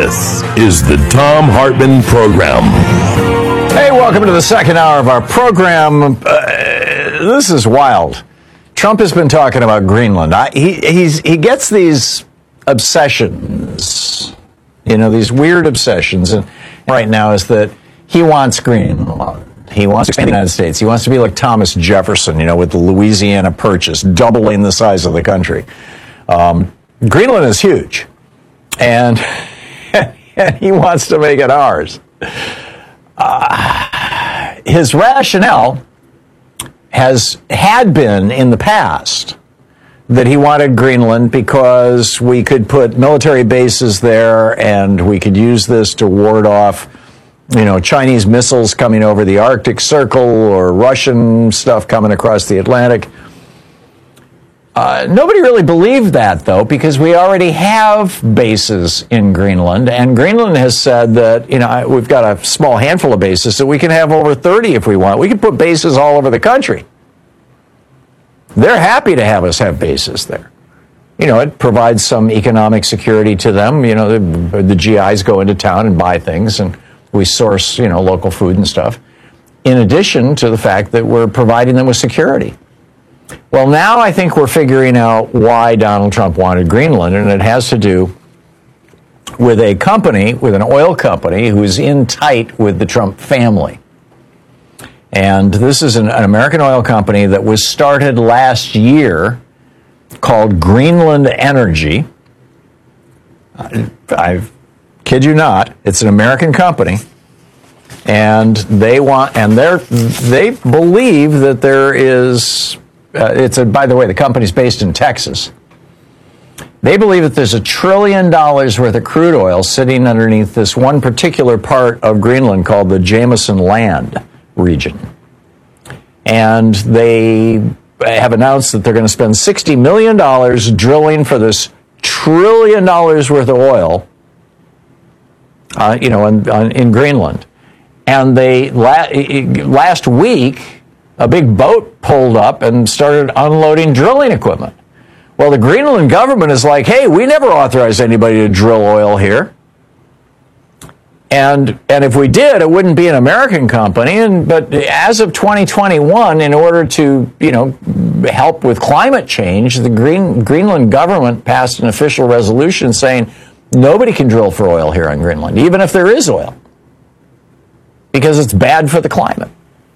This is the Thom Hartmann Program. Hey, welcome to the second hour of our program. This is wild. Trump has been talking about Greenland. He gets these obsessions, these weird obsessions. And right now is that he wants Greenland. He wants to expand the United States. He wants to be like Thomas Jefferson, with the Louisiana Purchase, doubling the size of the country. Greenland is huge, and he wants to make it ours. His rationale had been in the past that he wanted Greenland because we could put military bases there and we could use this to ward off, Chinese missiles coming over the Arctic Circle or Russian stuff coming across the Atlantic. Nobody really believed that, though, because we already have bases in Greenland, and Greenland has said that, we've got a small handful of bases, so we can have over 30 if we want. We can put bases all over the country. They're happy to have us have bases there. It provides some economic security to them. The GIs go into town and buy things, and we source, local food and stuff, in addition to the fact that we're providing them with security. Well, now I think we're figuring out why Donald Trump wanted Greenland, and it has to do with a company, with an oil company, who is in tight with the Trump family. And this is an American oil company that was started last year called Greenland Energy. I kid you not, it's an American company. And they believe that there is... by the way, the company's based in Texas. They believe that there's $1 trillion worth of crude oil sitting underneath this one particular part of Greenland called the Jameson Land region. And they have announced that they're going to spend $60 million drilling for this $1 trillion worth of oil, in Greenland. And they last week, a big boat pulled up and started unloading drilling equipment. Well, the Greenland government is like, hey, we never authorized anybody to drill oil here. And if we did, it wouldn't be an American company. But as of 2021, in order to, help with climate change, the Greenland government passed an official resolution saying nobody can drill for oil here on Greenland, even if there is oil, because it's bad for the climate.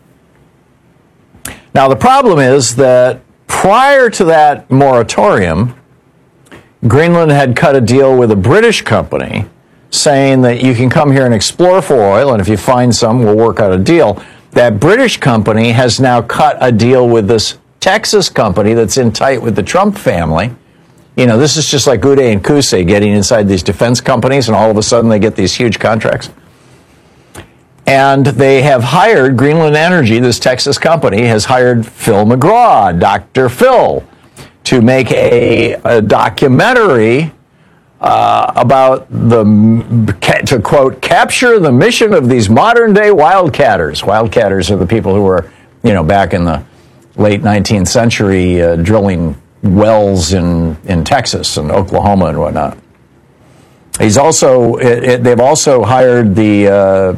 Now, the problem is that prior to that moratorium, Greenland had cut a deal with a British company saying that you can come here and explore for oil, and if you find some, we'll work out a deal. That British company has now cut a deal with this Texas company that's in tight with the Trump family. This is just like Uday and Qusay getting inside these defense companies, and all of a sudden they get these huge contracts. And they have hired Greenland Energy, this Texas company, has hired Phil McGraw, Dr. Phil, to make a documentary about to quote, capture the mission of these modern day wildcatters. Wildcatters are the people who were, back in the late 19th century drilling wells in Texas and Oklahoma and whatnot. He's also, they've also hired a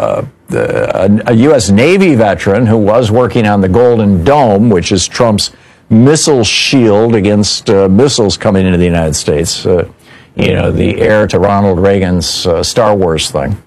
U.S. Navy veteran who was working on the Golden Dome, which is Trump's missile shield against missiles coming into the United States. The heir to Ronald Reagan's Star Wars thing.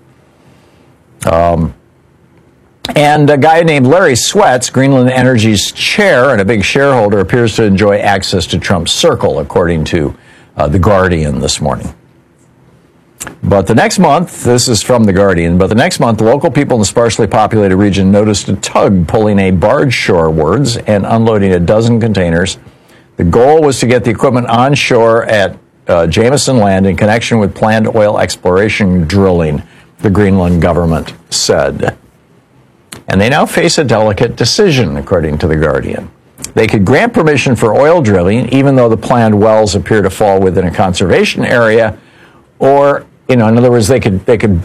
And a guy named Larry Sweats, Greenland Energy's chair and a big shareholder, appears to enjoy access to Trump's circle, according to The Guardian this morning. But the next month, this is from The Guardian, but the next month, local people in the sparsely populated region noticed a tug pulling a barge shorewards and unloading a dozen containers. The goal was to get the equipment on shore at Jameson Land in connection with planned oil exploration drilling, the Greenland government said. And they now face a delicate decision, according to The Guardian. They could grant permission for oil drilling, even though the planned wells appear to fall within a conservation area, or, in other words, they could